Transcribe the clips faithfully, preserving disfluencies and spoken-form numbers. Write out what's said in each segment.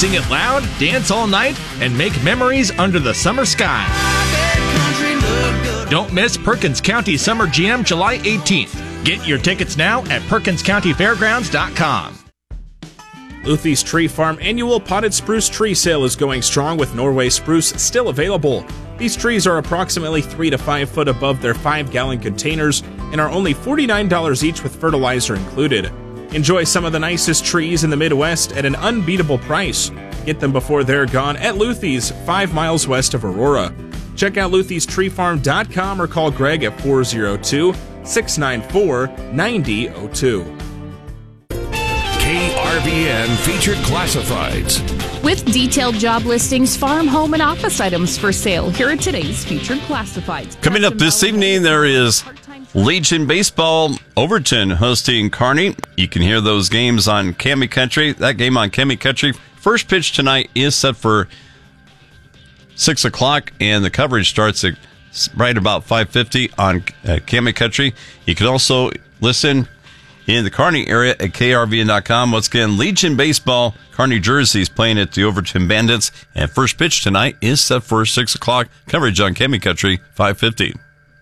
Sing it loud, dance all night, and make memories under the summer sky. Don't miss Perkins County Summer Jam July eighteenth. Get your tickets now at perkins county fairgrounds dot com. Luthie's Tree Farm annual potted spruce tree sale is going strong with Norway spruce still available. These trees are approximately three to five foot above their five gallon containers and are only forty-nine dollars each with fertilizer included. Enjoy some of the nicest trees in the Midwest at an unbeatable price. Get them before they're gone at Luthie's, five miles west of Aurora. Check out luthies tree farm dot com or call Greg at four oh two, six nine four, nine oh oh two. K R V N Featured Classifieds. With detailed job listings, farm, home, and office items for sale, here are today's Featured Classifieds. Coming up this evening, there is Legion Baseball Overton hosting Kearney. You can hear those games on Cami Country. That game on Cami Country. First pitch tonight is set for six o'clock, and the coverage starts at right about five fifty on uh, Cami Country. You can also listen in the Kearney area at K R V N dot com. Once again, Legion Baseball, Kearney Jersey is playing at the Overton Bandits, and first pitch tonight is set for six o'clock. Coverage on Cami Country, five fifty.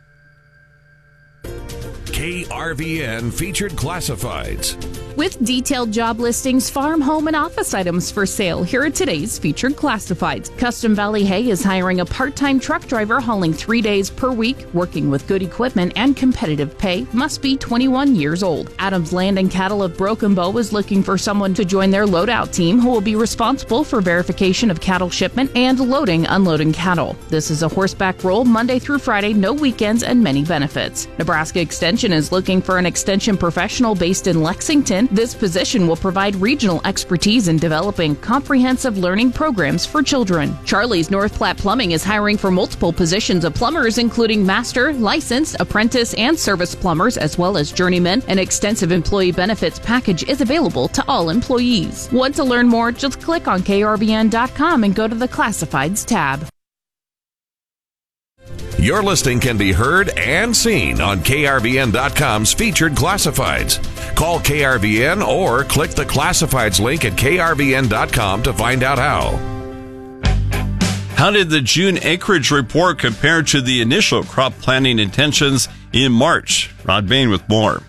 K R V N Featured Classifieds. With detailed job listings, farm, home, and office items for sale, here are today's Featured Classifieds. Custom Valley Hay is hiring a part-time truck driver hauling three days per week, working with good equipment and competitive pay, must be twenty-one years old. Adams Land and Cattle of Broken Bow is looking for someone to join their loadout team who will be responsible for verification of cattle shipment and loading, unloading cattle. This is a horseback role Monday through Friday, no weekends, and many benefits. Nebraska Extension is looking for an extension professional based in Lexington. This position will provide regional expertise in developing comprehensive learning programs for children. Charlie's North Platte Plumbing is hiring for multiple positions of plumbers, including master, licensed, apprentice, and service plumbers, as well as journeymen. An extensive employee benefits package is available to all employees. Want to learn more? Just click on K R V N dot com and go to the Classifieds tab. Your listing can be heard and seen on K R V N dot com's Featured Classifieds. Call K R V N or click the Classifieds link at K R V N dot com to find out how. How did the June acreage report compare to the initial crop planting intentions in March? Rod Bain with more.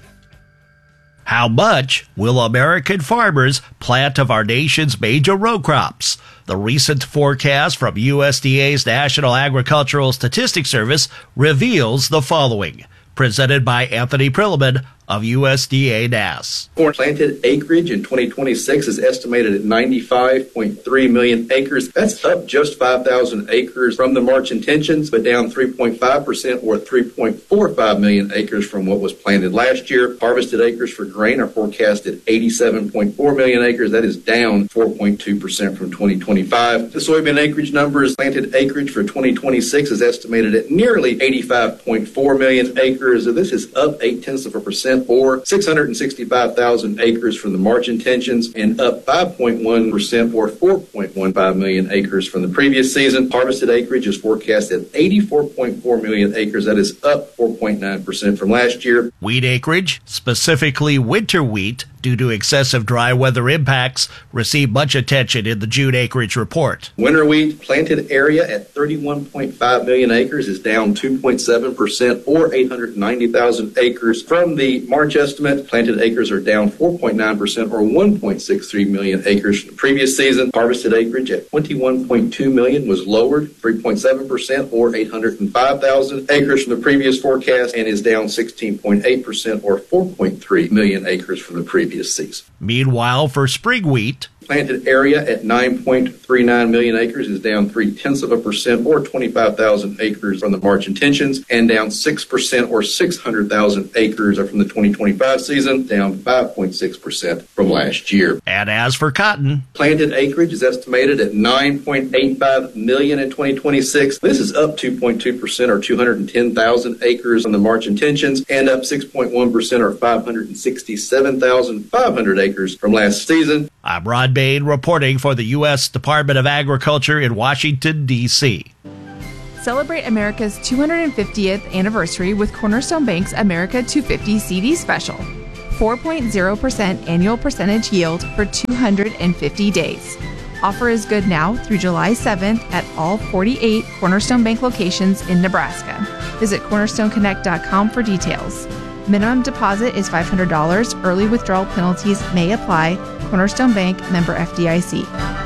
How much will American farmers plant of our nation's major row crops? The recent forecast from U S D A's National Agricultural Statistics Service reveals the following. Presented by Anthony Prilliman of U S D A N A S. Corn planted acreage in twenty twenty-six is estimated at ninety-five point three million acres. That's up just five thousand acres from the March intentions, but down three point five percent or three point four five million acres from what was planted last year. Harvested acres for grain are forecast at eighty-seven point four million acres. That is down four point two percent from twenty twenty-five. The soybean acreage numbers, planted acreage for twenty twenty-six is estimated at nearly eighty-five point four million acres. This is up eight tenths of a percent or six hundred sixty-five thousand acres from the March intentions and up five point one percent or four point one five million acres from the previous season. Harvested acreage is forecast at eighty-four point four million acres. That is up four point nine percent from last year. Wheat acreage, specifically winter wheat, due to excessive dry weather impacts, received much attention in the June acreage report. Winter wheat planted area at thirty-one point five million acres is down two point seven percent or eight hundred ninety thousand acres from the March estimate. Planted acres are down four point nine percent or one point six three million acres from the previous season. Harvested acreage at twenty-one point two million was lowered three point seven percent or eight hundred five thousand acres from the previous forecast and is down sixteen point eight percent or four point three million acres from the previous season. Meanwhile, for spring wheat, planted area at nine point three nine million acres is down three tenths of a percent or twenty-five thousand acres from the March intentions and down six percent or six hundred thousand acres from the twenty twenty-five season, down five point six percent from last year. And as for cotton, planted acreage is estimated at nine point eight five million in twenty twenty-six. This is up two point two percent or two hundred ten thousand acres from the March intentions and up six point one percent or five hundred sixty-seven thousand five hundred acres from last season. I'm Rod Bain reporting for the U S Department of Agriculture in Washington, D C Celebrate America's two hundred fiftieth anniversary with Cornerstone Bank's America two fifty C D special. four point zero percent annual percentage yield for two hundred fifty days. Offer is good now through July seventh at all forty-eight Cornerstone Bank locations in Nebraska. Visit cornerstone connect dot com for details. Minimum deposit is five hundred dollars. Early withdrawal penalties may apply. Cornerstone Bank, member F D I C.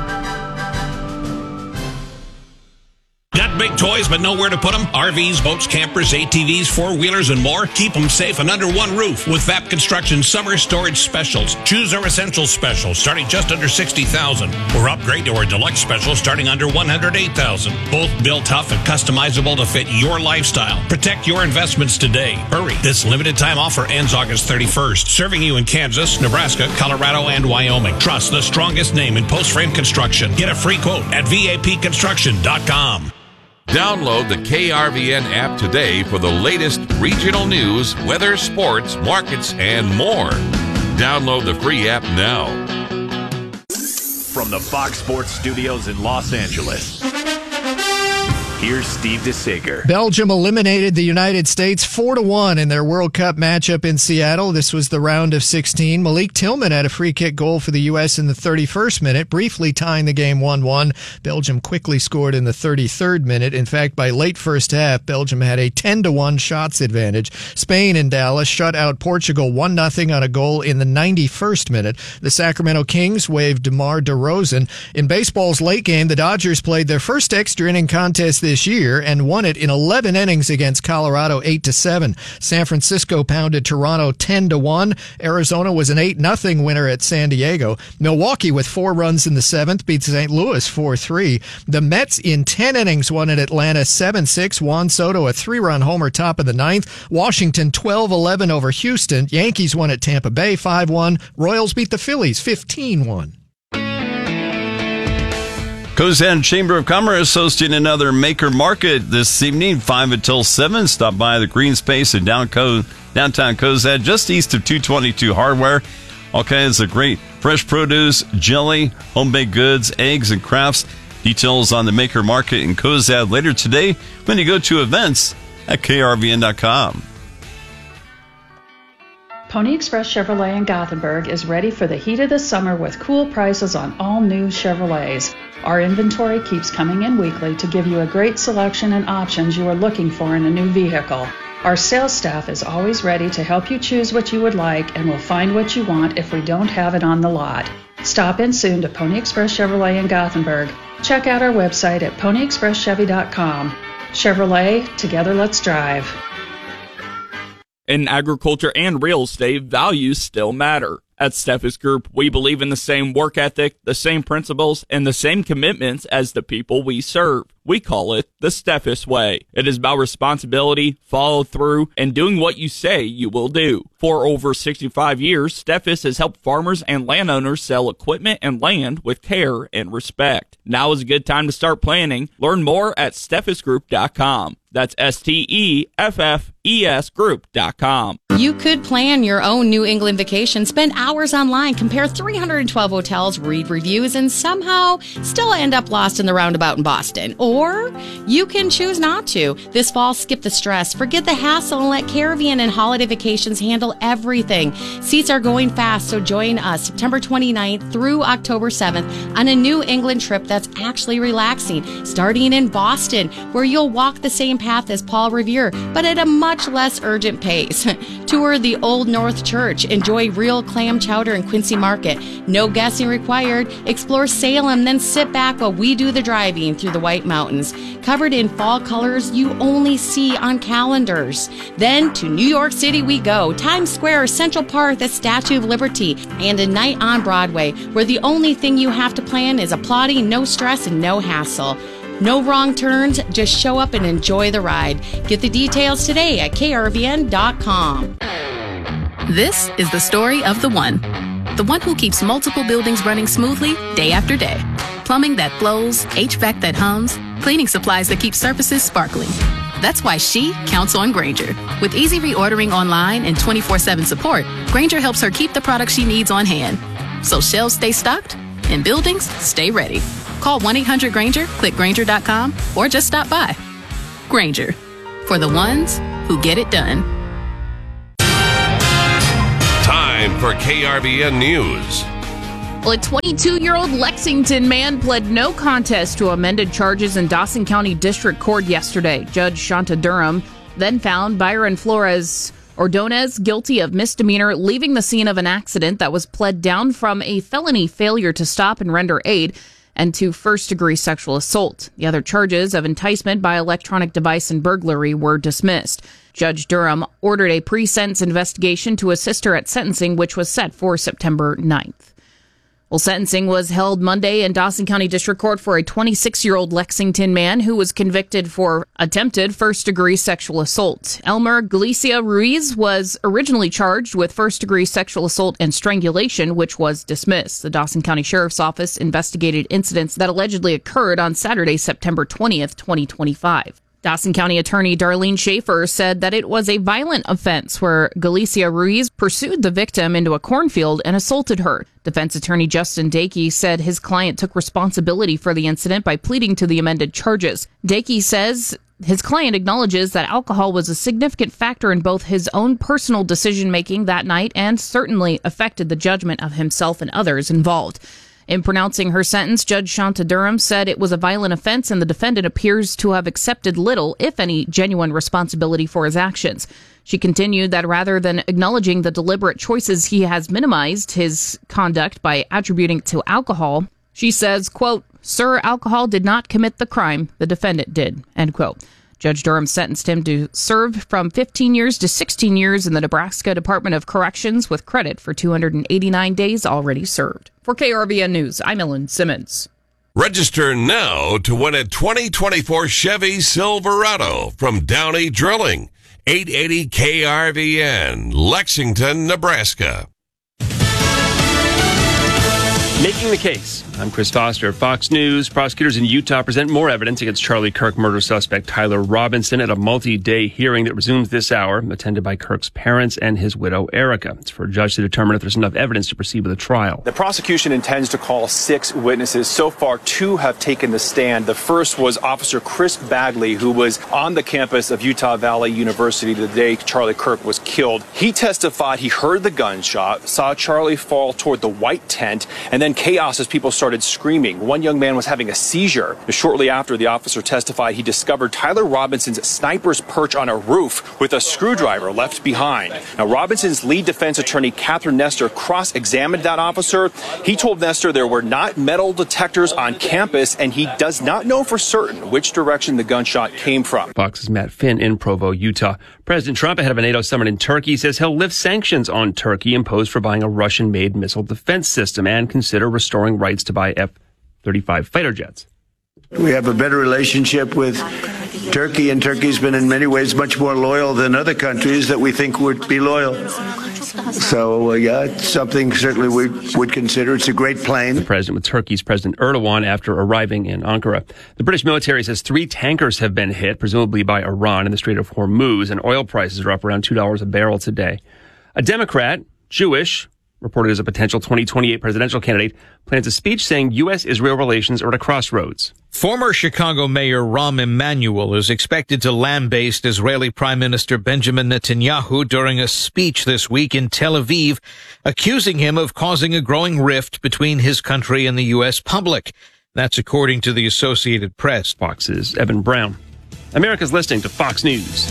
Got big toys but nowhere to put them? R Vs, boats, campers, A T Vs, four-wheelers, and more? Keep them safe and under one roof with V A P Construction Summer Storage Specials. Choose our Essentials Special starting just under sixty thousand dollars or upgrade to our Deluxe Special starting under one hundred eight thousand dollars. Both built tough and customizable to fit your lifestyle. Protect your investments today. Hurry. This limited time offer ends August thirty-first. Serving you in Kansas, Nebraska, Colorado, and Wyoming. Trust the strongest name in post-frame construction. Get a free quote at V A P construction dot com. Download the K R V N app today for the latest regional news, weather, sports, markets, and more. Download the free app now. From the Fox Sports Studios in Los Angeles, here's Steve DeSager. Belgium eliminated the United States four to one in their World Cup matchup in Seattle. This was the round of sixteen. Malik Tillman had a free kick goal for the U S in the thirty-first minute, briefly tying the game one one. Belgium quickly scored in the thirty-third minute. In fact, by late first half, Belgium had a ten to one shots advantage. Spain in Dallas shut out Portugal one nothing on a goal in the ninety-first minute. The Sacramento Kings waived DeMar DeRozan. In baseball's late game, the Dodgers played their first extra inning contest this year and won it in eleven innings against Colorado eight to seven. San Francisco pounded Toronto ten to one. Arizona was an eight nothing winner at San Diego. Milwaukee with four runs in the seventh beat Saint Louis four three. The Mets in ten innings won at Atlanta seven six. Juan Soto a three-run homer top of the ninth. Washington twelve eleven over Houston. Yankees won at Tampa Bay five one. Royals beat the Phillies fifteen one. Cozad Chamber of Commerce hosting another Maker Market this evening, five until seven. Stop by the Green Space in downtown Cozad, just east of two twenty-two Hardware. All kinds of great fresh produce, jelly, home-baked goods, eggs, and crafts. Details on the Maker Market in Cozad later today when you go to events at K R V N dot com. Pony Express Chevrolet in Gothenburg is ready for the heat of the summer with cool prices on all new Chevrolets. Our inventory keeps coming in weekly to give you a great selection and options you are looking for in a new vehicle. Our sales staff is always ready to help you choose what you would like and will find what you want if we don't have it on the lot. Stop in soon to Pony Express Chevrolet in Gothenburg. Check out our website at pony express chevy dot com. Chevrolet, together let's drive. In agriculture and real estate, values still matter. At Steffes Group, we believe in the same work ethic, the same principles, and the same commitments as the people we serve. We call it the Steffes Way. It is about responsibility, follow through, and doing what you say you will do. For over sixty-five years, Steffes has helped farmers and landowners sell equipment and land with care and respect. Now is a good time to start planning. Learn more at steffes group dot com. That's S T E F F E S group dot com. You could plan your own New England vacation, spend hours online, compare three hundred twelve hotels, read reviews, and somehow still end up lost in the roundabout in Boston. Or you can choose not to. This fall, skip the stress, forget the hassle, and let Caribbean and Holiday Vacations handle everything. Seats are going fast, so join us September twenty-ninth through October seventh on a New England trip that's actually relaxing, starting in Boston, where you'll walk the same path as Paul Revere, but at a much less urgent pace. Tour the Old North Church, enjoy real clam chowder in Quincy Market. No guessing required. Explore Salem, then sit back while we do the driving through the White Mountains, covered in fall colors you only see on calendars. Then to New York City we go. Times Square, Central Park, the Statue of Liberty, and a night on Broadway, where the only thing you have to plan is applauding, no stress, and no hassle. No wrong turns, just show up and enjoy the ride. Get the details today at K R V N dot com. This is the story of the one. The one who keeps multiple buildings running smoothly day after day. Plumbing that flows, H V A C that hums, cleaning supplies that keep surfaces sparkling. That's why she counts on Grainger. With easy reordering online and twenty-four seven support, Grainger helps her keep the products she needs on hand. So shelves stay stocked and buildings stay ready. Call one eight hundred Grainger, click Grainger dot com, or just stop by. Grainger, for the ones who get it done. Time for K R V N News. Well, a twenty-two-year-old Lexington man pled no contest to amended charges in Dawson County District Court yesterday. Judge Shanta Durham then found Byron Flores Ordonez guilty of misdemeanor leaving the scene of an accident that was pled down from a felony failure to stop and render aid and to first-degree sexual assault. The other charges of enticement by electronic device and burglary were dismissed. Judge Durham ordered a pre-sentence investigation to assist her at sentencing, which was set for September ninth. Well, sentencing was held Monday in Dawson County District Court for a twenty-six-year-old Lexington man who was convicted for attempted first-degree sexual assault. Elmer Galicia Ruiz was originally charged with first-degree sexual assault and strangulation, which was dismissed. The Dawson County Sheriff's Office investigated incidents that allegedly occurred on Saturday, September twentieth, twenty twenty-five. Dawson County Attorney Darlene Schaefer said that it was a violent offense where Galicia Ruiz pursued the victim into a cornfield and assaulted her. Defense attorney Justin Dakey said his client took responsibility for the incident by pleading to the amended charges. Dakey says his client acknowledges that alcohol was a significant factor in both his own personal decision-making that night and certainly affected the judgment of himself and others involved. In pronouncing her sentence, Judge Shanta Durham said it was a violent offense and the defendant appears to have accepted little, if any, genuine responsibility for his actions. She continued that rather than acknowledging the deliberate choices, he has minimized his conduct by attributing it to alcohol. She says, quote, "Sir, alcohol did not commit the crime. The defendant did," end quote. Judge Durham sentenced him to serve from fifteen years to sixteen years in the Nebraska Department of Corrections with credit for two hundred eighty-nine days already served. For K R V N News, I'm Ellen Simmons. Register now to win a twenty twenty-four Chevy Silverado from Downey Drilling. eight eighty K R V N, Lexington, Nebraska. Making the case. I'm Chris Foster, Fox News. Prosecutors in Utah present more evidence against Charlie Kirk murder suspect Tyler Robinson at a multi-day hearing that resumes this hour, attended by Kirk's parents and his widow, Erica. It's for a judge to determine if there's enough evidence to proceed with a trial. The prosecution intends to call six witnesses. So far, two have taken the stand. The first was Officer Chris Bagley, who was on the campus of Utah Valley University the day Charlie Kirk was killed. He testified he heard the gunshot, saw Charlie fall toward the white tent, and then chaos as people started screaming. One young man was having a seizure. Shortly after, the officer testified he discovered Tyler Robinson's sniper's perch on a roof with a screwdriver left behind. Now, Robinson's lead defense attorney, Catherine Nestor, cross-examined that officer. He told Nestor there were not metal detectors on campus, and he does not know for certain which direction the gunshot came from. Fox's Matt Finn in Provo, Utah. President Trump, ahead of a NATO summit in Turkey, says he'll lift sanctions on Turkey imposed for buying a Russian-made missile defense system and consider restoring rights to buy F thirty-five fighter jets. We have a better relationship with Turkey, and Turkey's been in many ways much more loyal than other countries that we think would be loyal. So, uh, yeah, it's something certainly we would consider. It's a great plane. The president with Turkey's President Erdogan after arriving in Ankara. The British military says three tankers have been hit, presumably by Iran, in the Strait of Hormuz, and oil prices are up around two dollars a barrel today. A Democrat, Jewish, reported as a potential twenty twenty-eight presidential candidate, plans a speech saying U S-Israel relations are at a crossroads. Former Chicago Mayor Rahm Emanuel is expected to lambaste Israeli Prime Minister Benjamin Netanyahu during a speech this week in Tel Aviv, accusing him of causing a growing rift between his country and the U S public. That's according to the Associated Press. Fox's Evan Brown. America's listening to Fox News.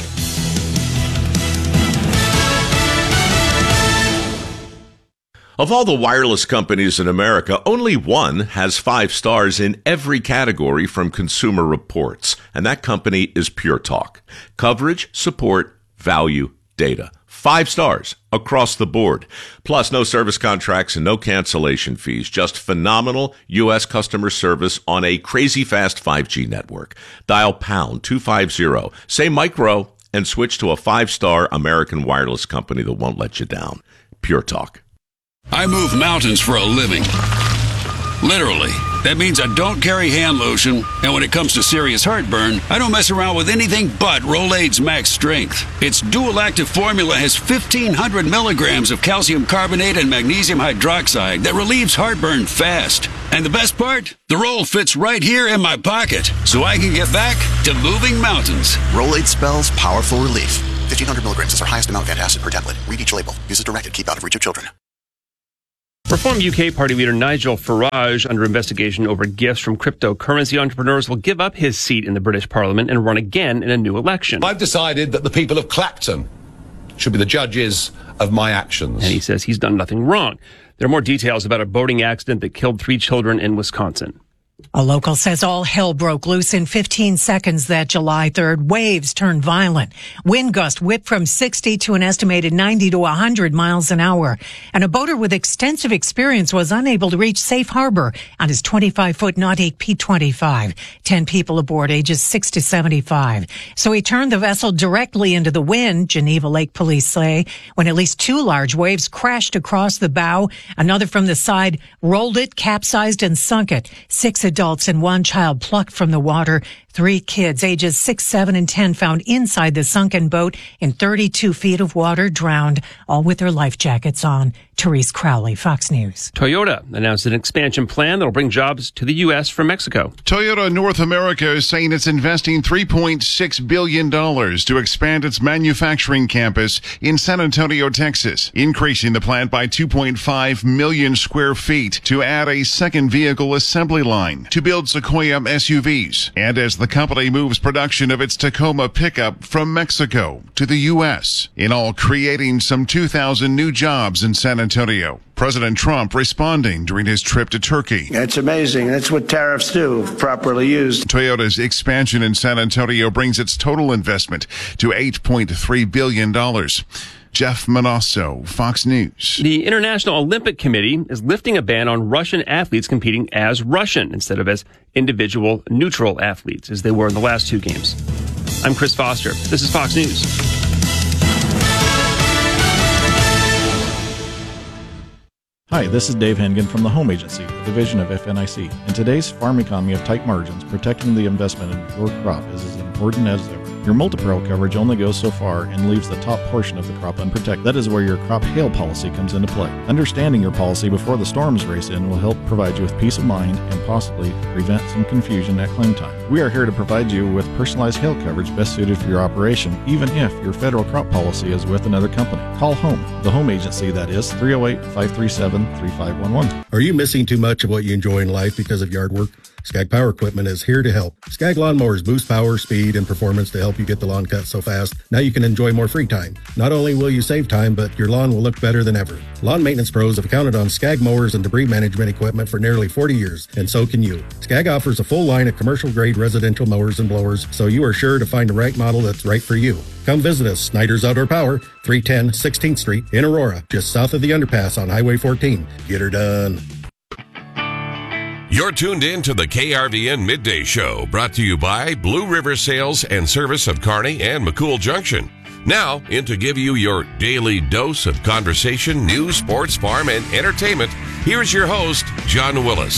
Of all the wireless companies in America, only one has five stars in every category from Consumer Reports, and that company is Pure Talk. Coverage, support, value, data. Five stars across the board. Plus, no service contracts and no cancellation fees. Just phenomenal U S customer service on a crazy fast five G network. Dial pound two fifty, say micro, and switch to a five-star American wireless company that won't let you down. Pure Talk. I move mountains for a living. Literally. That means I don't carry hand lotion, and when it comes to serious heartburn, I don't mess around with anything but Rolaids Max Strength. Its dual-active formula has fifteen hundred milligrams of calcium carbonate and magnesium hydroxide that relieves heartburn fast. And the best part? The roll fits right here in my pocket, so I can get back to moving mountains. Rolaids spells powerful relief. fifteen hundred milligrams is our highest amount of antacid per tablet. Read each label. Use as directed. Keep out of reach of children. Reform U K Party leader Nigel Farage under investigation over gifts from cryptocurrency entrepreneurs will give up his seat in the British Parliament and run again in a new election. I've decided that the people of Clapton should be the judges of my actions. And he says he's done nothing wrong. There are more details about a boating accident that killed three children in Wisconsin. A local says all hell broke loose in fifteen seconds that July third. Waves turned violent. Wind gust whipped from sixty to an estimated ninety to one hundred miles an hour. And a boater with extensive experience was unable to reach safe harbor on his twenty-five foot Nautique P twenty-five. Ten people aboard, ages six to seventy-five. So he turned the vessel directly into the wind, Geneva Lake police say, when at least two large waves crashed across the bow. Another from the side rolled it, capsized, and sunk it. Six adults and one child plucked from the water. Three kids, ages six, seven, and ten, found inside the sunken boat in thirty-two feet of water, drowned, all with their life jackets on. Therese Crowley, Fox News. Toyota announced an expansion plan that will bring jobs to the U S from Mexico. Toyota North America is saying it's investing three point six billion dollars to expand its manufacturing campus in San Antonio, Texas, increasing the plant by two point five million square feet to add a second vehicle assembly line to build Sequoia S U Vs. And as the company moves production of its Tacoma pickup from Mexico to the U S, in all creating some two thousand new jobs in San Antonio. President Trump responding during his trip to Turkey. It's amazing. That's what tariffs do, if properly used. Toyota's expansion in San Antonio brings its total investment to eight point three billion dollars. Jeff Manasso, Fox News. The International Olympic Committee is lifting a ban on Russian athletes competing as Russian instead of as individual neutral athletes, as they were in the last two games. I'm Chris Foster. This is Fox News. Hi, this is Dave Hengen from the Home Agency, a division of F N I C. In today's farm economy of tight margins, protecting the investment in your crop is as important as ever. Your multi-peril coverage only goes so far and leaves the top portion of the crop unprotected. That is where your crop hail policy comes into play. Understanding your policy before the storms race in will help provide you with peace of mind and possibly prevent some confusion at claim time. We are here to provide you with personalized hail coverage best suited for your operation, even if your federal crop policy is with another company. Call Home, the Home Agency, that is three oh eight, five three seven, three five one one. Are you missing too much of what you enjoy in life because of yard work? Skag Power Equipment is here to help. Skag lawnmowers boost power, speed, and performance to help you get the lawn cut so fast. Now you can enjoy more free time. Not only will you save time, but your lawn will look better than ever. Lawn maintenance pros have counted on Skag mowers and debris management equipment for nearly forty years, and so can you. Skag offers a full line of commercial-grade residential mowers and blowers, so you are sure to find the right model that's right for you. Come visit us, Snyder's Outdoor Power, three ten sixteenth Street in Aurora, just south of the underpass on Highway fourteen. Get her done. You're tuned in to the K R V N Midday Show, brought to you by Blue River Sales and Service of Kearney and McCool Junction. Now, in to give you your daily dose of conversation, news, sports, farm, and entertainment, here's your host, John Willis.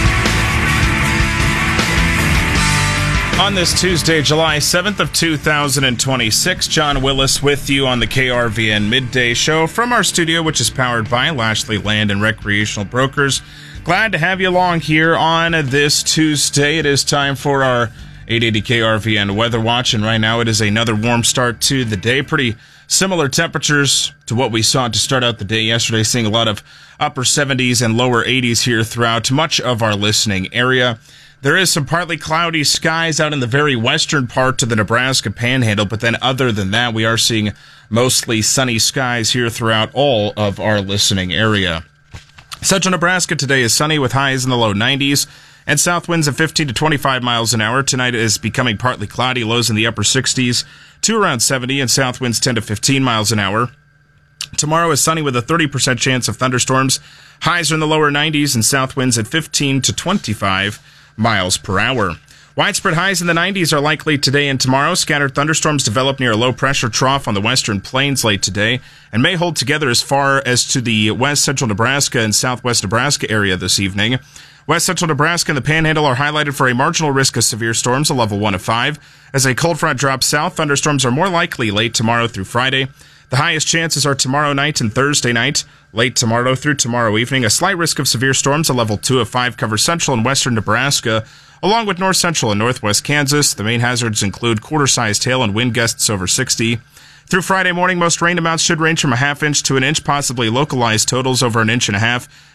On this Tuesday, July seventh of two thousand twenty-six, John Willis with you on the K R V N Midday Show from our studio, which is powered by Lashley Land and Recreational Brokers. Glad to have you along here on this Tuesday. It is time for our eight eighty K R V N Weather Watch, and right now it is another warm start to the day. Pretty similar temperatures to what we saw to start out the day yesterday, seeing a lot of upper seventies and lower eighties here throughout much of our listening area. There is some partly cloudy skies out in the very western part of the Nebraska Panhandle, but then other than that, we are seeing mostly sunny skies here throughout all of our listening area. Central Nebraska today is sunny with highs in the low nineties and south winds of fifteen to twenty-five miles an hour. Tonight is becoming partly cloudy, lows in the upper sixties to around seventy, and south winds ten to fifteen miles an hour. Tomorrow is sunny with a thirty percent chance of thunderstorms. Highs are in the lower nineties and south winds at fifteen to twenty-five miles per hour. Widespread highs in the nineties are likely today and tomorrow. Scattered thunderstorms develop near a low-pressure trough on the western plains late today and may hold together as far as to the west central Nebraska and southwest Nebraska area this evening. West central Nebraska and the Panhandle are highlighted for a marginal risk of severe storms, a level one of five. As a cold front drops south, thunderstorms are more likely late tomorrow through Friday. The highest chances are tomorrow night and Thursday night. Late tomorrow through tomorrow evening, a slight risk of severe storms, a level two of five, covers central and western Nebraska, along with north central and northwest Kansas. The main hazards include quarter-sized hail and wind gusts over sixty. Through Friday morning, most rain amounts should range from a half inch to an inch, possibly localized totals over an inch and a half.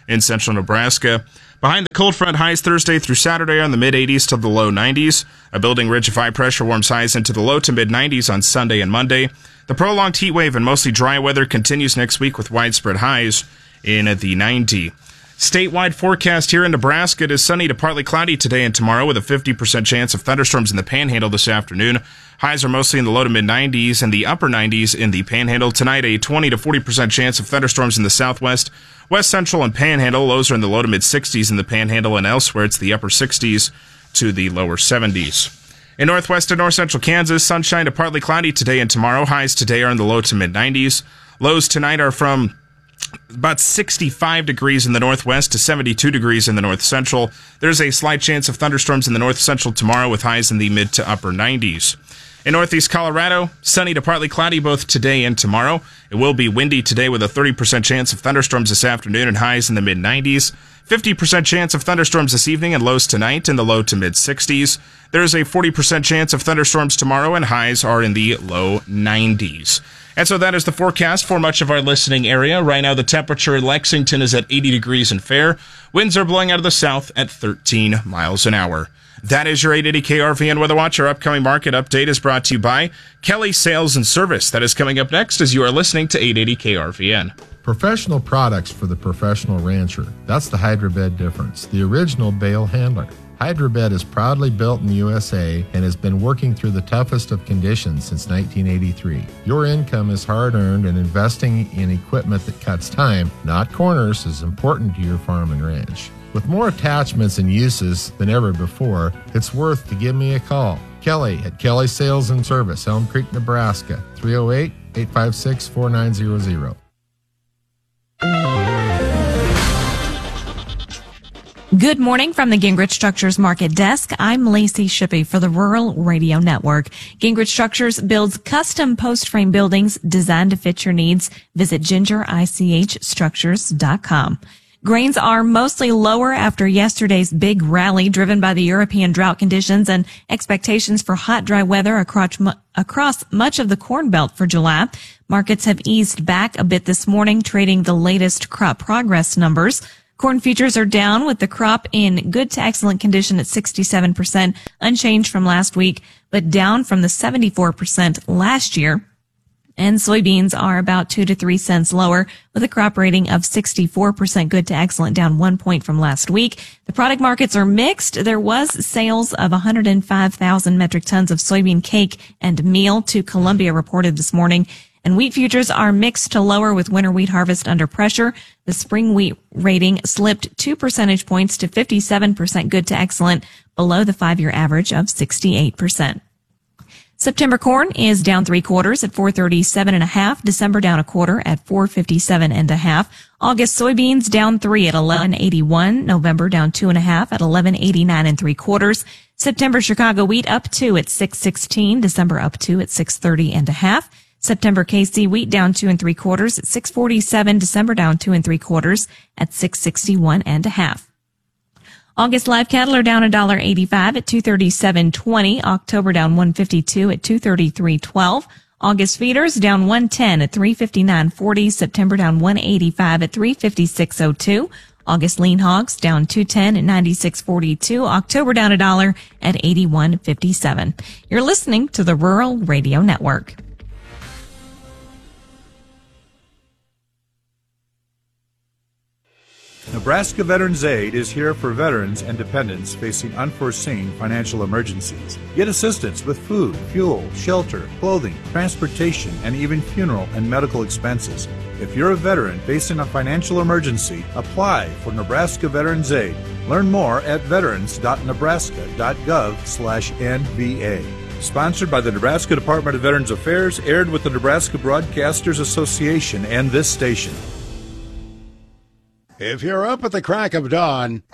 in central Nebraska. Behind the cold front, highs Thursday through Saturday are in the mid-eighties to the low nineties. A building ridge of high pressure warms highs into the low to mid-nineties on Sunday and Monday. The prolonged heat wave and mostly dry weather continues next week with widespread highs in the nineties. Statewide forecast here in Nebraska, it is sunny to partly cloudy today and tomorrow with a fifty percent chance of thunderstorms in the Panhandle this afternoon. Highs are mostly in the low to mid-nineties and the upper nineties in the Panhandle. Tonight, a twenty to forty percent chance of thunderstorms in the southwest, west central, and Panhandle. Lows are in the low to mid-sixties in the Panhandle, and elsewhere it's the upper sixties to the lower seventies. In northwest and north central Kansas, sunshine to partly cloudy today and tomorrow. Highs today are in the low to mid-nineties. Lows tonight are from about sixty-five degrees in the northwest to seventy-two degrees in the north central. There's a slight chance of thunderstorms in the north central tomorrow with highs in the mid to upper nineties. In northeast Colorado, sunny to partly cloudy both today and tomorrow. It will be windy today with a thirty percent chance of thunderstorms this afternoon and highs in the mid nineties. fifty percent chance of thunderstorms this evening and lows tonight in the low to mid sixties. There is a forty percent chance of thunderstorms tomorrow and highs are in the low nineties. And so that is the forecast for much of our listening area. Right now, the temperature in Lexington is at eighty degrees and fair. Winds are blowing out of the south at thirteen miles an hour. That is your eight eighty K R V N Weather Watch. Our upcoming market update is brought to you by Kelly Sales and Service. That is coming up next as you are listening to eight eighty K R V N. Professional products for the professional rancher. That's the Hydrobed difference, the original bale handler. Hydrobed is proudly built in the U S A and has been working through the toughest of conditions since nineteen eighty-three. Your income is hard-earned, and investing in equipment that cuts time, not corners, is important to your farm and ranch. With more attachments and uses than ever before, it's worth to give me a call. Kelly at Kelly Sales and Service, Elm Creek, Nebraska, three oh eight, eight five six, four nine zero zero. Good morning from the Gingrich Structures Market Desk. I'm Lacey Shippey for the Rural Radio Network. Gingrich Structures builds custom post-frame buildings designed to fit your needs. Visit ginger ich structures dot com. Grains are mostly lower after yesterday's big rally driven by the European drought conditions and expectations for hot, dry weather across, across much of the Corn Belt for July. Markets have eased back a bit this morning, trading the latest crop progress numbers. Corn futures are down with the crop in good to excellent condition at sixty-seven percent, unchanged from last week, but down from the seventy-four percent last year. And soybeans are about two to three cents lower with a crop rating of sixty-four percent good to excellent, down one point from last week. The product markets are mixed. There was sales of one hundred five thousand metric tons of soybean cake and meal to Columbia reported this morning. And wheat futures are mixed to lower with winter wheat harvest under pressure. The spring wheat rating slipped two percentage points to fifty-seven percent good to excellent, below the five-year average of sixty-eight percent. September corn is down three quarters at four thirty-seven and a half. December down a quarter at four fifty-seven and a half. August soybeans down three at eleven eighty-one. November down two and a half at eleven eighty-nine and three quarters. September Chicago wheat up two at six sixteen. December up two at six thirty and a half. September K C wheat down two and three quarters at six forty-seven. December down two and three quarters at six sixty-one and a half. August live cattle are down one dollar eighty-five at two thirty-seven twenty. October down one fifty-two at two thirty-three twelve. August feeders down one ten at three fifty-nine forty. September down one eighty-five at three fifty-six oh two. August lean hogs down two ten at ninety-six forty-two. October down a dollar at eighty-one fifty-seven. You're listening to the Rural Radio Network. Nebraska Veterans Aid is here for veterans and dependents facing unforeseen financial emergencies. Get assistance with food, fuel, shelter, clothing, transportation, and even funeral and medical expenses. If you're a veteran facing a financial emergency, apply for Nebraska Veterans Aid. Learn more at veterans dot nebraska dot gov slash N V A. Sponsored by the Nebraska Department of Veterans Affairs, aired with the Nebraska Broadcasters Association and this station. If you're up at the crack of dawn,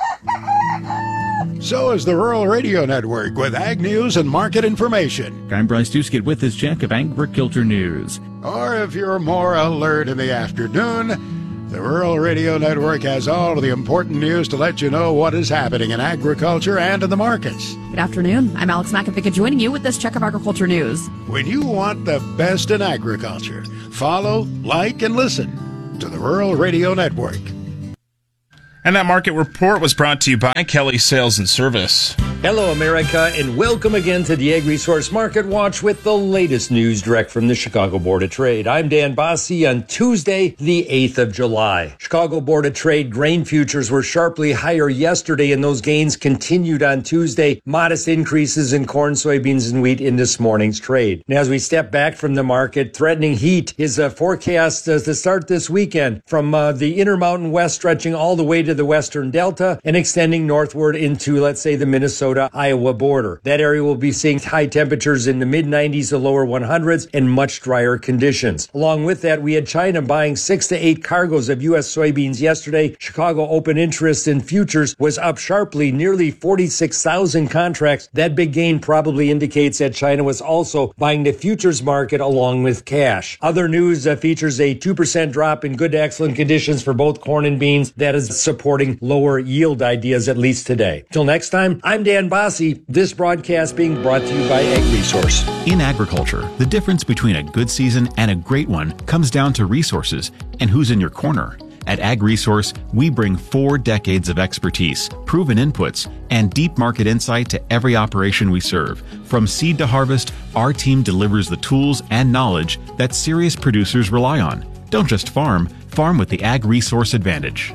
so is the Rural Radio Network with ag news and market information. I'm Bryce Duskett with this check of agriculture news. Or if you're more alert in the afternoon, the Rural Radio Network has all of the important news to let you know what is happening in agriculture and in the markets. Good afternoon. I'm Alex McAfee joining you with this check of agriculture news. When you want the best in agriculture, follow, like, and listen to the Rural Radio Network. And that market report was brought to you by Kelly Sales and Service. Hello, America, and welcome again to the Ag Resource Market Watch with the latest news direct from the Chicago Board of Trade. I'm Dan Bosse on Tuesday, the eighth of July. Chicago Board of Trade grain futures were sharply higher yesterday, and those gains continued on Tuesday. Modest increases in corn, soybeans, and wheat in this morning's trade. And as we step back from the market, threatening heat is a forecast uh, to start this weekend from uh, the Intermountain West stretching all the way to the Western Delta and extending northward into, let's say, the Minnesota Iowa border. That area will be seeing high temperatures in the mid nineties to lower one hundreds and much drier conditions. Along with that, we had China buying six to eight cargoes of U S soybeans yesterday. Chicago open interest in futures was up sharply, nearly forty-six thousand contracts. That big gain probably indicates that China was also buying the futures market along with cash. Other news uh, features a two percent drop in good to excellent conditions for both corn and beans. That is supporting lower yield ideas, at least today. Till next time, I'm Dan Bosse, this broadcast being brought to you by Ag Resource. In agriculture, the difference between a good season and a great one comes down to resources and who's in your corner. At Ag Resource, we bring four decades of expertise, proven inputs, and deep market insight to every operation we serve. From seed to harvest, our team delivers the tools and knowledge that serious producers rely on. Don't just farm, farm with the Ag Resource advantage.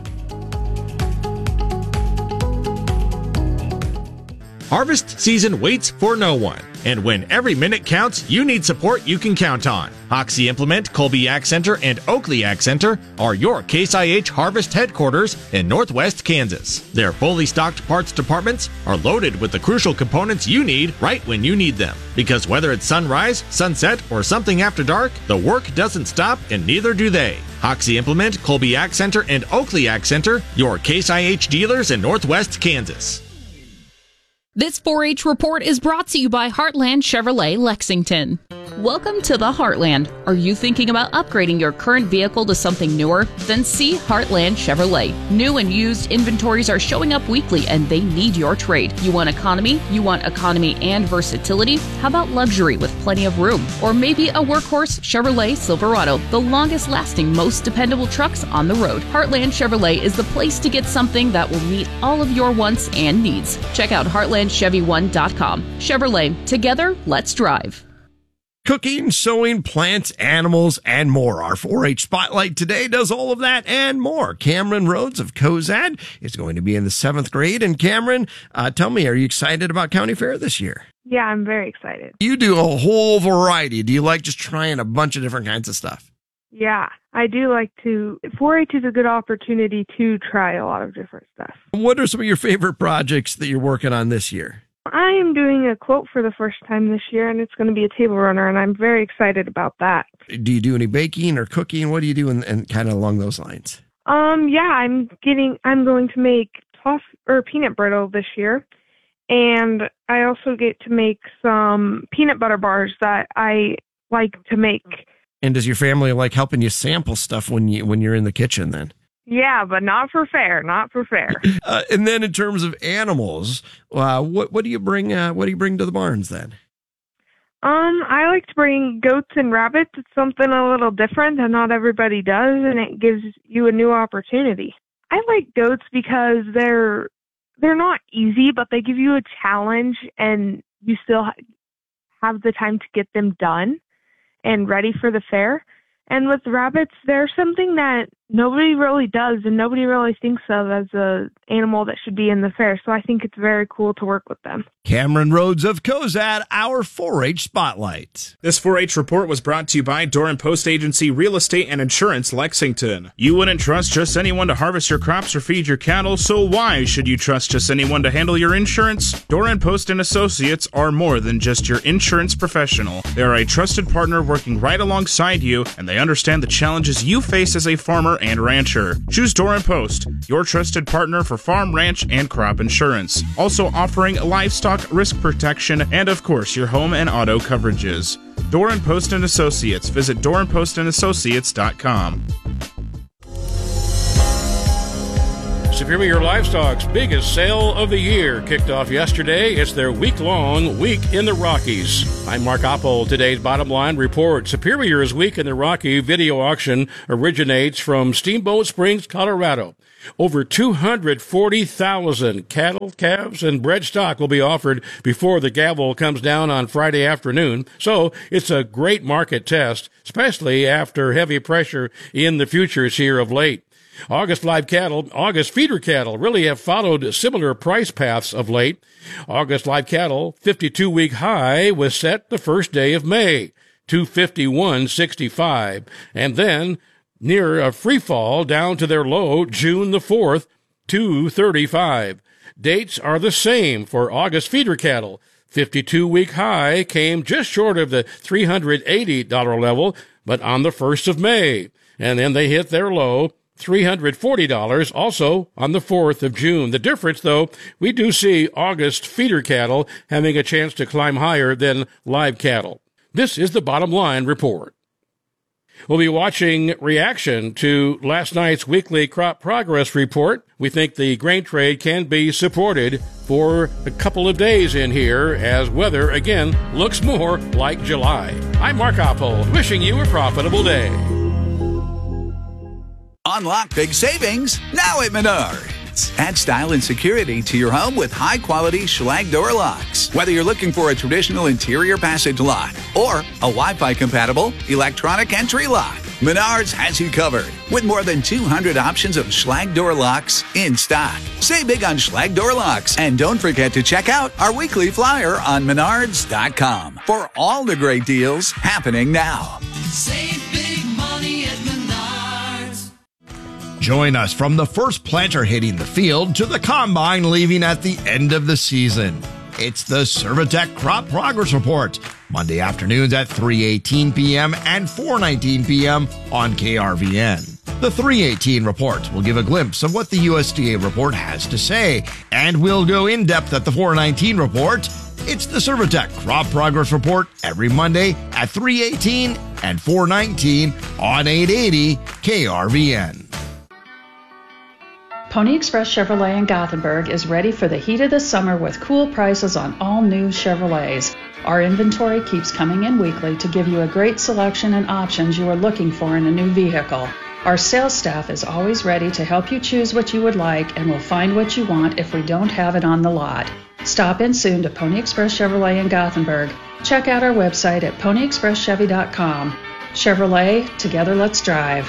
Harvest season waits for no one. And when every minute counts, you need support you can count on. Hoxie Implement, Colby Ag Center, and Oakley Ag Center are your Case I H Harvest headquarters in Northwest Kansas. Their fully stocked parts departments are loaded with the crucial components you need right when you need them. Because whether it's sunrise, sunset, or something after dark, the work doesn't stop and neither do they. Hoxie Implement, Colby Ag Center, and Oakley Ag Center, your Case I H dealers in Northwest Kansas. This four H report is brought to you by Heartland Chevrolet Lexington. Welcome to the Heartland. Are you thinking about upgrading your current vehicle to something newer? Then see Heartland Chevrolet. New and used inventories are showing up weekly and they need your trade. You want economy? You want economy and versatility? How about luxury with plenty of room? Or maybe a workhorse Chevrolet Silverado, the longest lasting, most dependable trucks on the road. Heartland Chevrolet is the place to get something that will meet all of your wants and needs. Check out heartland chevy one dot com. Chevrolet, together, let's drive. Cooking, sewing, plants, animals, and more. Our four H Spotlight today does all of that and more. Cameron Rhodes of Cozad is going to be in the seventh grade. And Cameron, uh, tell me, are you excited about County Fair this year? Yeah, I'm very excited. You do a whole variety. Do you like just trying a bunch of different kinds of stuff? Yeah, I do like to. four H is a good opportunity to try a lot of different stuff. What are some of your favorite projects that you're working on this year? I am doing a quote for the first time this year, and it's going to be a table runner, and I'm very excited about that. Do you do any baking or cooking? What do you do in, in kind of along those lines? Um, yeah, I'm getting. I'm going to make toff or peanut brittle this year, and I also get to make some peanut butter bars that I like to make. And does your family like helping you sample stuff when you when you're in the kitchen then? Yeah, but not for fair, not for fair. uh, and then in terms of animals, uh, what what do you bring? Uh, what do you bring to the barns then? Um, I like to bring goats and rabbits. It's something a little different that not everybody does, and it gives you a new opportunity. I like goats because they're they're not easy, but they give you a challenge, and you still ha- have the time to get them done and ready for the fair. And with rabbits, they're something that nobody really does and nobody really thinks of as a animal that should be in the fair. So I think it's very cool to work with them. Cameron Rhodes of Cozad, our four H Spotlight. This four H report was brought to you by Doran Post Agency Real Estate and Insurance Lexington. You wouldn't trust just anyone to harvest your crops or feed your cattle, so why should you trust just anyone to handle your insurance? Doran Post and Associates are more than just your insurance professional. They are a trusted partner working right alongside you, and they understand the challenges you face as a farmer and rancher. Choose Doran Post, your trusted partner for farm, ranch, and crop insurance. Also offering livestock risk protection and, of course, your home and auto coverages. Doran Post and Associates. Visit doran post and associates dot com. Superior Livestock's biggest sale of the year kicked off yesterday. It's their week-long Week in the Rockies. I'm Mark Oppel. Today's Bottom Line report. Superior's Week in the Rocky video auction originates from Steamboat Springs, Colorado. Over two hundred forty thousand cattle, calves, and bred stock will be offered before the gavel comes down on Friday afternoon. So it's a great market test, especially after heavy pressure in the futures here of late. August live cattle, August feeder cattle really have followed similar price paths of late. August live cattle fifty-two week high was set the first day of May, two fifty-one sixty-five, and then near a free fall down to their low June the fourth, two thirty-five. Dates are the same for August feeder cattle. fifty-two week high came just short of the three hundred eighty dollars level, but on the first of May. And then they hit their low, three hundred forty dollars, also on the fourth of June. The difference, though, we do see August feeder cattle having a chance to climb higher than live cattle. This is the Bottom Line Report. We'll be watching reaction to last night's weekly crop progress report. We think the grain trade can be supported for a couple of days in here as weather, again, looks more like July. I'm Mark Oppold, wishing you a profitable day. Unlock big savings now at Menards. Add style and security to your home with high-quality Schlage door locks. Whether you're looking for a traditional interior passage lock or a Wi-Fi compatible electronic entry lock, Menards has you covered with more than two hundred options of Schlage door locks in stock. Save big on Schlage door locks, and don't forget to check out our weekly flyer on menards dot com for all the great deals happening now. Save big money at Menards. Join us from the first planter hitting the field to the combine leaving at the end of the season. It's the Servitec Crop Progress Report, Monday afternoons at three eighteen p.m. and four nineteen p.m. on K R V N. The three eighteen report will give a glimpse of what the U S D A report has to say, and we'll go in depth at the four nineteen report. It's the Servitec Crop Progress Report every Monday at three eighteen and four nineteen on eight eighty K R V N. Pony Express Chevrolet in Gothenburg is ready for the heat of the summer with cool prices on all new Chevrolets. Our inventory keeps coming in weekly to give you a great selection and options you are looking for in a new vehicle. Our sales staff is always ready to help you choose what you would like and will find what you want if we don't have it on the lot. Stop in soon to Pony Express Chevrolet in Gothenburg. Check out our website at pony express chevy dot com. Chevrolet, together let's drive.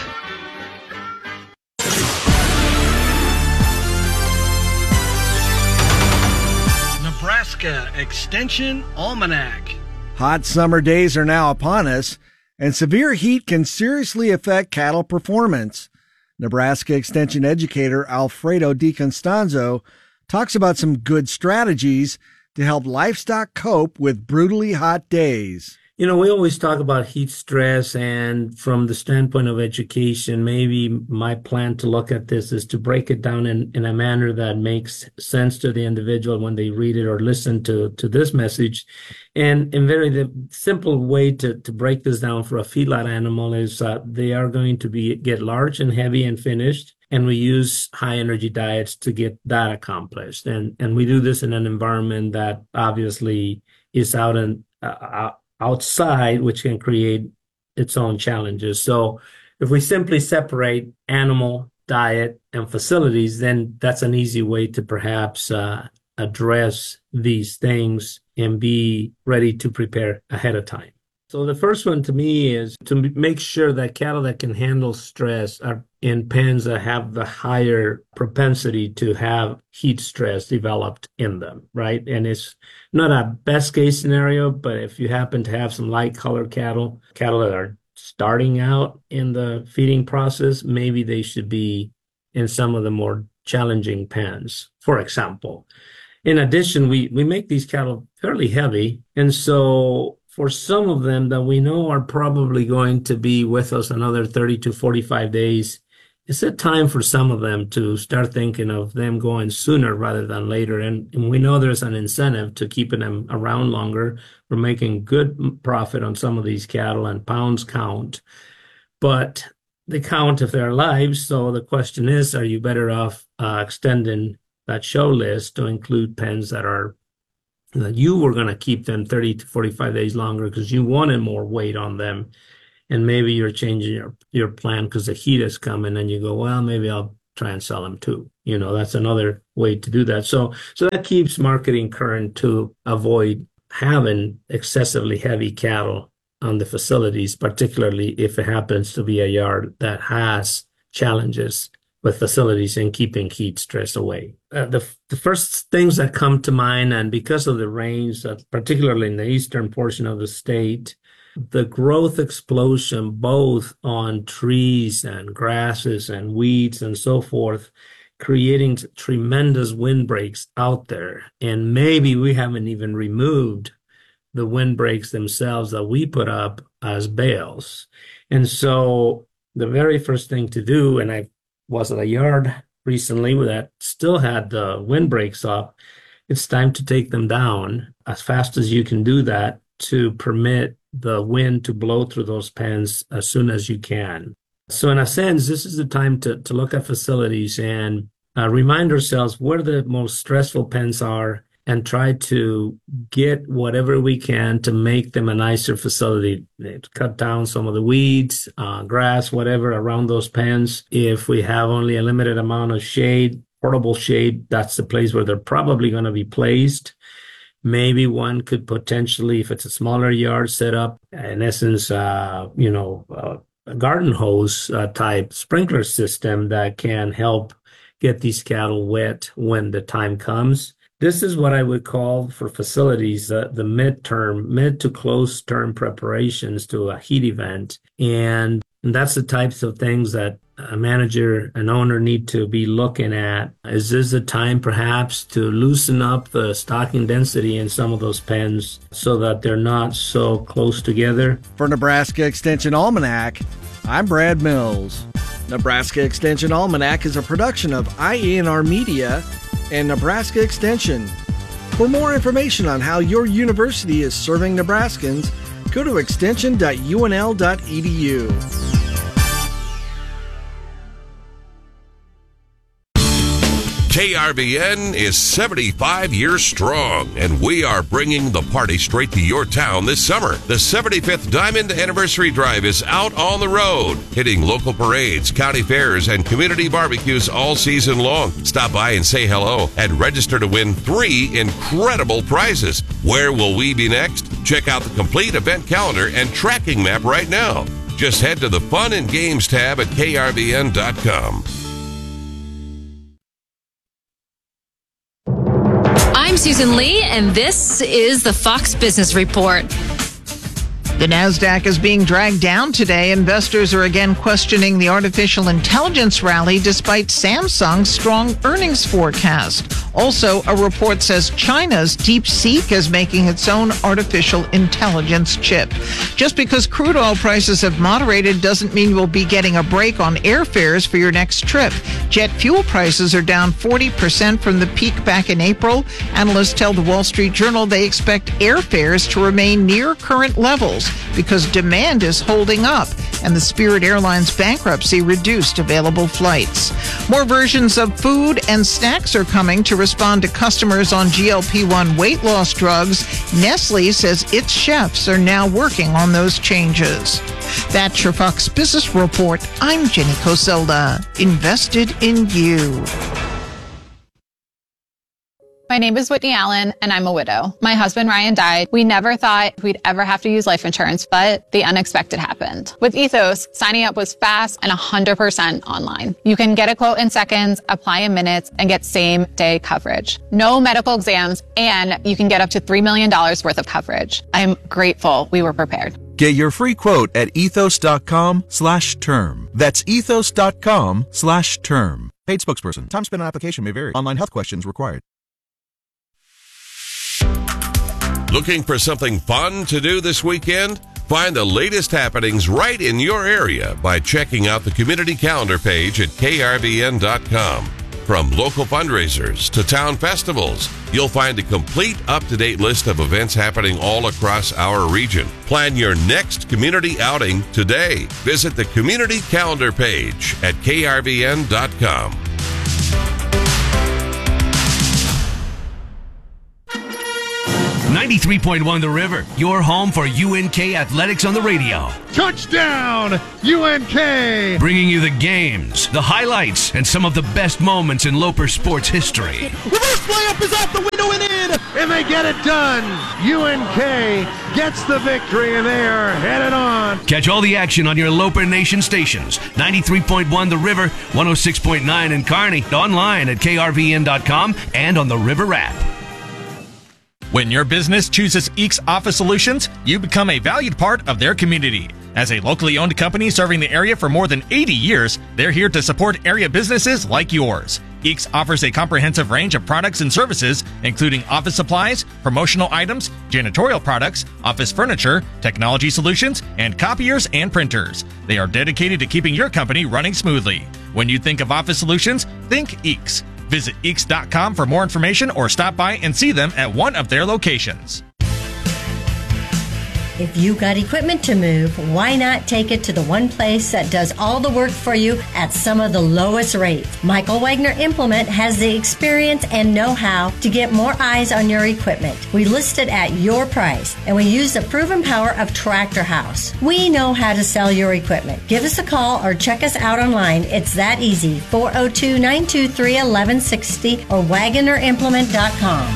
Nebraska Extension Almanac. Hot summer days are now upon us, and severe heat can seriously affect cattle performance. Nebraska Extension educator Alfredo DiConstanzo talks about some good strategies to help livestock cope with brutally hot days. You know, we always talk about heat stress, and from the standpoint of education, maybe my plan to look at this is to break it down in, in a manner that makes sense to the individual when they read it or listen to, to this message. And in very the simple way to, to break this down for a feedlot animal is uh, they are going to be get large and heavy and finished, and we use high energy diets to get that accomplished. And and we do this in an environment that obviously is out and uh, outside, which can create its own challenges. So if we simply separate animal, diet, and facilities, then that's an easy way to perhaps uh, address these things and be ready to prepare ahead of time. So the first one to me is to make sure that cattle that can handle stress are in pens that have the higher propensity to have heat stress developed in them, right? And it's not a best case scenario, but if you happen to have some light colored cattle, cattle that are starting out in the feeding process, maybe they should be in some of the more challenging pens, for example. In addition, we, we make these cattle fairly heavy, and so for some of them that we know are probably going to be with us another thirty to forty-five days, it's a time for some of them to start thinking of them going sooner rather than later. And, and we know there's an incentive to keeping them around longer. We're making good profit on some of these cattle, and pounds count. But they count if they're alive. So the question is, are you better off uh, extending that show list to include pens that are that you were going to keep them thirty to forty-five days longer because you wanted more weight on them, and maybe you're changing your, your plan because the heat is coming, and you go, well, maybe I'll try and sell them too. You know, that's another way to do that. So, so that keeps marketing current to avoid having excessively heavy cattle on the facilities, particularly if it happens to be a yard that has challenges with facilities and keeping heat stress away. Uh, the, the first things that come to mind, and because of the rains, uh, particularly in the eastern portion of the state, the growth explosion, both on trees and grasses and weeds and so forth, creating tremendous windbreaks out there. And maybe we haven't even removed the windbreaks themselves that we put up as bales. And so the very first thing to do, and I was at a yard recently that still had the windbreaks up, it's time to take them down as fast as you can do that to permit the wind to blow through those pens as soon as you can. So in a sense, this is the time to, to look at facilities and uh, remind ourselves where the most stressful pens are and try to get whatever we can to make them a nicer facility. Cut down some of the weeds, uh, grass, whatever around those pens. If we have only a limited amount of shade, portable shade, that's the place where they're probably going to be placed. Maybe one could potentially, if it's a smaller yard, set up, in essence, uh, you know, uh, a garden hose uh, type sprinkler system that can help get these cattle wet when the time comes. This is what I would call for facilities uh, the midterm, mid to close term preparations to a heat event. And, and that's the types of things that a manager, an owner need to be looking at. Is this a time perhaps to loosen up the stocking density in some of those pens so that they're not so close together? For Nebraska Extension Almanac, I'm Brad Mills. Nebraska Extension Almanac is a production of I E N R Media and Nebraska Extension. For more information on how your university is serving Nebraskans, go to extension dot U N L dot E D U. K R V N is seventy-five years strong, and we are bringing the party straight to your town this summer. The seventy-fifth Diamond Anniversary Drive is out on the road, hitting local parades, county fairs, and community barbecues all season long. Stop by and say hello and register to win three incredible prizes. Where will we be next? Check out the complete event calendar and tracking map right now. Just head to the Fun and Games tab at K R V N dot com. I'm Susan Lee, and this is the Fox Business Report. The NASDAQ is being dragged down today. Investors are again questioning the artificial intelligence rally despite Samsung's strong earnings forecast. Also, a report says China's DeepSeek is making its own artificial intelligence chip. Just because crude oil prices have moderated doesn't mean you'll be getting a break on airfares for your next trip. Jet fuel prices are down forty percent from the peak back in April. Analysts tell the Wall Street Journal they expect airfares to remain near current levels because demand is holding up and the Spirit Airlines bankruptcy reduced available flights. More versions of food and snacks are coming to respond to customers on G L P one weight loss drugs. Nestle says its chefs are now working on those changes. That's your Fox Business Report. I'm Jenny Coselda. Invested in you. My name is Whitney Allen, and I'm a widow. My husband, Ryan, died. We never thought we'd ever have to use life insurance, but the unexpected happened. With Ethos, signing up was fast and one hundred percent online. You can get a quote in seconds, apply in minutes, and get same-day coverage. No medical exams, and you can get up to three million dollars worth of coverage. I'm grateful we were prepared. Get your free quote at ethos.com slash term. That's ethos.com slash term. Paid spokesperson. Time spent on application may vary. Online health questions required. Looking for something fun to do this weekend? Find the latest happenings right in your area by checking out the community calendar page at K R V N dot com. From local fundraisers to town festivals, you'll find a complete up-to-date list of events happening all across our region. Plan your next community outing today. Visit the community calendar page at K R V N dot com. ninety-three point one The River, your home for U N K athletics on the radio. Touchdown, U N K! Bringing you the games, the highlights, and some of the best moments in Loper sports history. Reverse layup is out the window and in, and they get it done. U N K gets the victory, and they are headed on. Catch all the action on your Loper Nation stations. ninety-three point one The River, one oh six point nine in Kearney, online at K R V N dot com and on the River app. When your business chooses Eeks Office Solutions, you become a valued part of their community. As a locally owned company serving the area for more than eighty years, they're here to support area businesses like yours. Eeks offers a comprehensive range of products and services, including office supplies, promotional items, janitorial products, office furniture, technology solutions, and copiers and printers. They are dedicated to keeping your company running smoothly. When you think of office solutions, think Eeks. Visit eeks dot com for more information or stop by and see them at one of their locations. If you got equipment to move, why not take it to the one place that does all the work for you at some of the lowest rates? Michael Wagner Implement has the experience and know-how to get more eyes on your equipment. We list it at your price, and we use the proven power of Tractor House. We know how to sell your equipment. Give us a call or check us out online. It's that easy. four oh two, nine two three, one one six oh or wagoner implement dot com.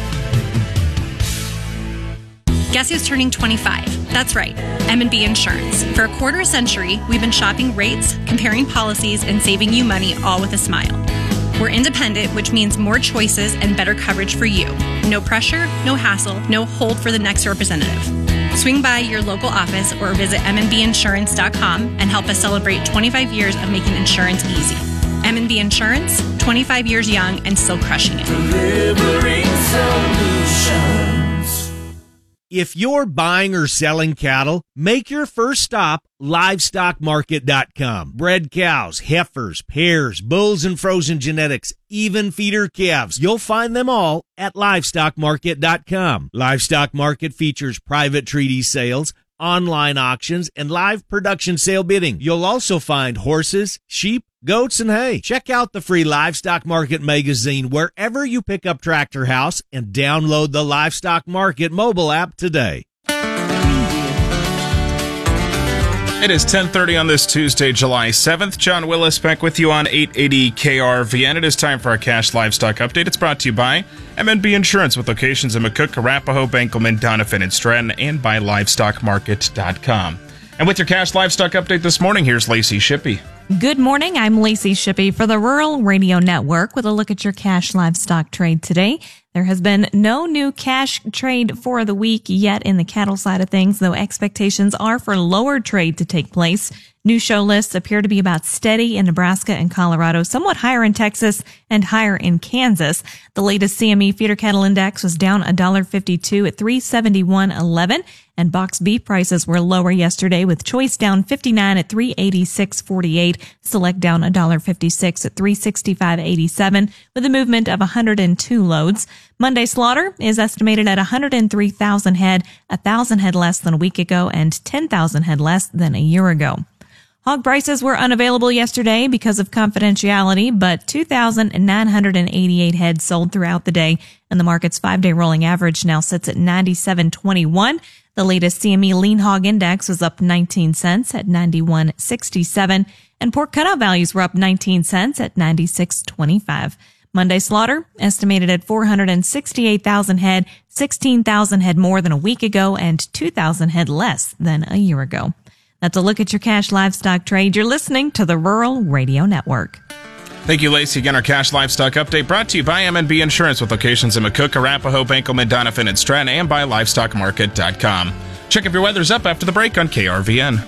Guess who's turning twenty-five? That's right, M and B Insurance. For a quarter century, we've been shopping rates, comparing policies, and saving you money all with a smile. We're independent, which means more choices and better coverage for you. No pressure, no hassle, no hold for the next representative. Swing by your local office or visit m n b insurance dot com and help us celebrate twenty-five years of making insurance easy. M and B Insurance, twenty-five years young and still crushing it. Delivering solutions. If you're buying or selling cattle, make your first stop livestock market dot com. Bred cows, heifers, pairs, bulls and frozen genetics, even feeder calves. You'll find them all at livestock market dot com. Livestock Market features private treaty sales, online auctions, and live production sale bidding. You'll also find horses, sheep, goats, and hay. Check out the free Livestock Market magazine wherever you pick up Tractor House and download the Livestock Market mobile app today. It is ten thirty on this Tuesday, July seventh. John Willis back with you on eight eighty K R V N. It is time for our Cash Livestock Update. It's brought to you by M and B Insurance with locations in McCook, Arapahoe, Benkelman, Doniphan, and Stratton, and by livestock market dot com. And with your Cash Livestock Update this morning, here's Lacey Shippey. Good morning. I'm Lacey Shippey for the Rural Radio Network with a look at your cash livestock trade today. There has been no new cash trade for the week yet in the cattle side of things, though expectations are for lower trade to take place. New show lists appear to be about steady in Nebraska and Colorado, somewhat higher in Texas and higher in Kansas. The latest C M E feeder cattle index was down one dollar fifty-two at three seventy-one eleven, and box beef prices were lower yesterday with choice down fifty-nine at three eighty-six forty-eight, select down one dollar fifty-six at three sixty-five eighty-seven with a movement of one hundred two loads. Monday slaughter is estimated at one hundred three thousand head, one thousand head less than a week ago and ten thousand head less than a year ago. Hog prices were unavailable yesterday because of confidentiality, but two thousand nine hundred eighty-eight head sold throughout the day, and the market's five-day rolling average now sits at ninety-seven twenty-one. The latest C M E lean hog index was up nineteen cents at ninety-one sixty-seven, and pork cutout values were up nineteen cents at ninety-six twenty-five. Monday slaughter estimated at four hundred sixty-eight thousand head, sixteen thousand head more than a week ago, and two thousand head less than a year ago. That's a look at your cash livestock trade. You're listening to the Rural Radio Network. Thank you, Lacey. Again, our Cash Livestock Update brought to you by M and B Insurance with locations in McCook, Arapahoe, Benkelman, Doniphan, and Stratton, and by livestock market dot com. Check if your weather's up after the break on K R V N.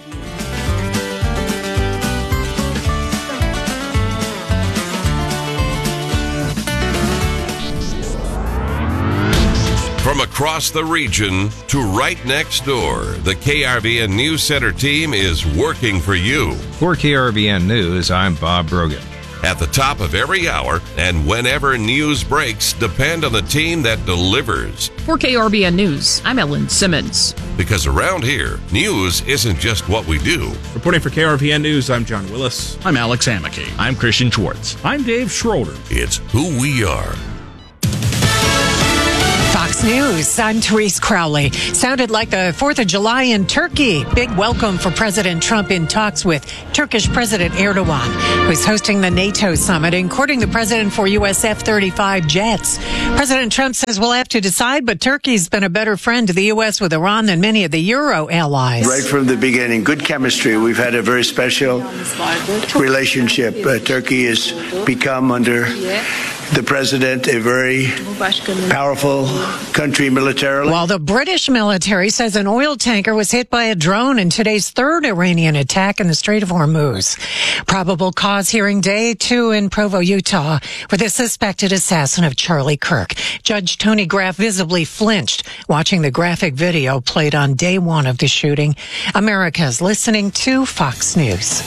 From across the region to right next door, the K R V N News Center team is working for you. For K R V N News, I'm Bob Brogan. At the top of every hour and whenever news breaks, depend on the team that delivers. For K R V N News, I'm Ellen Simmons. Because around here, news isn't just what we do. Reporting for K R V N News, I'm John Willis. I'm Alex Amicky. I'm Christian Schwartz. I'm Dave Schroeder. It's who we are. Fox Fox News, I'm Therese Crowley. Sounded like the fourth of July in Turkey. Big welcome for President Trump in talks with Turkish President Erdogan, who's hosting the NATO summit and courting the president for U S F thirty-five jets. President Trump says we'll have to decide, but Turkey's been a better friend to the U S with Iran than many of the Euro allies. Right from the beginning, good chemistry. We've had a very special relationship. Uh, Turkey has become, under the president, a very powerful country militarily. While the British military says an oil tanker was hit by a drone in today's third Iranian attack in the Strait of Hormuz. Probable cause hearing day two in Provo, Utah, for the suspected assassin of Charlie Kirk. Judge Tony Graff visibly flinched watching the graphic video played on day one of the shooting. America's listening to Fox News.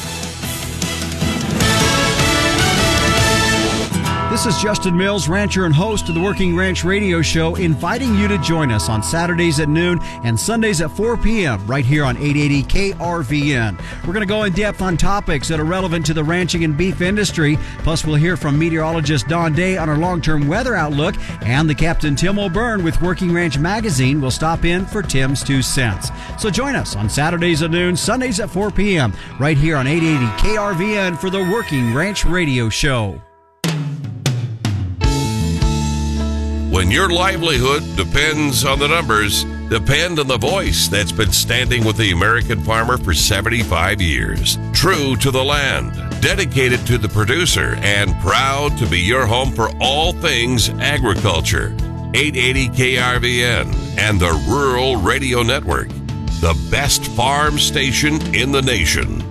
This is Justin Mills, rancher and host of the Working Ranch Radio Show, inviting you to join us on Saturdays at noon and Sundays at four p.m. right here on eight eighty K R V N. We're going to go in depth on topics that are relevant to the ranching and beef industry. Plus, we'll hear from meteorologist Don Day on our long-term weather outlook, and the Captain Tim O'Byrne with Working Ranch Magazine will stop in for Tim's Two Cents. So join us on Saturdays at noon, Sundays at four p.m. right here on eight eighty K R V N for the Working Ranch Radio Show. When your livelihood depends on the numbers, depend on the voice that's been standing with the American farmer for seventy-five years. True to the land, dedicated to the producer, and proud to be your home for all things agriculture. eight eighty K R V N and the Rural Radio Network, the best farm station in the nation.